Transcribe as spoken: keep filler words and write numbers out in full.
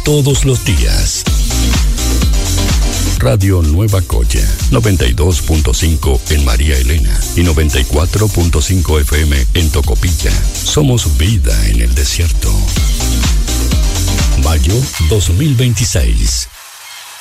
todos los días. Radio Nueva Coya, noventa y dos punto cinco en María Elena y noventa y cuatro punto cinco F M en Tocopilla. Somos vida en el desierto. Mayo dos mil veintiséis.